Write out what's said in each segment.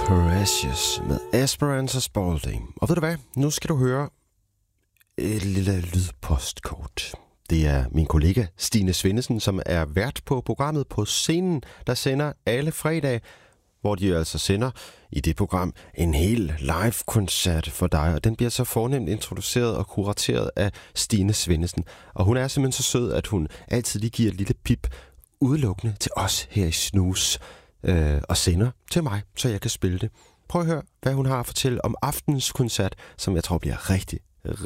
Precious med Esperanza Spalding. Og ved du hvad? Nu skal du høre et lille lydpostkort. Det er min kollega Stine Svendesen, som er vært på programmet På Scenen, der sender alle fredage, hvor de altså sender i det program en hel live-koncert for dig. Og den bliver så fornemt introduceret og kurateret af Stine Svendesen. Og hun er simpelthen så sød, at hun altid lige giver et lille pip udelukkende til os her i Snus og sender til mig, så jeg kan spille det. Prøv at høre, hvad hun har at fortælle om aftens koncert, som jeg tror bliver rigtig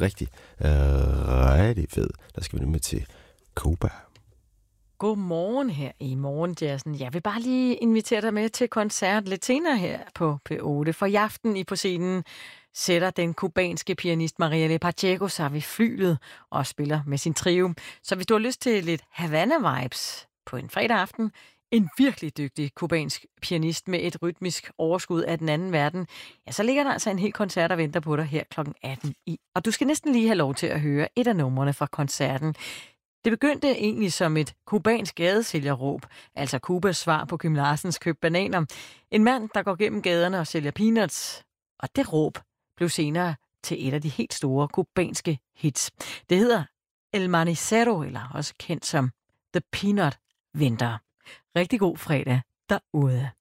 fed. Der skal vi nemlig til Cuba. Godmorgen her i Morgenjazzen. Jeg vil bare lige invitere dig med til koncert lidt senere her på P8. For i aften På Scenen sætter den kubanske pianist Marielle Pacheco sig ved flylet og spiller med sin trio. Så hvis du har lyst til lidt Havana-vibes på en fredag aften, en virkelig dygtig kubansk pianist med et rytmisk overskud af den anden verden, ja, så ligger der altså en hel koncert og venter på dig her kl. 18 i. Og du skal næsten lige have lov til at høre et af numrene fra koncerten. Det begyndte egentlig som et kubansk gadesælgerråb, altså Cubas svar på Kim Larsens køb bananer. En mand, der går gennem gaderne og sælger peanuts. Og det råb blev senere til et af de helt store kubanske hits. Det hedder El Manicero, eller også kendt som The Peanut Vendor. Rigtig god fredag derude.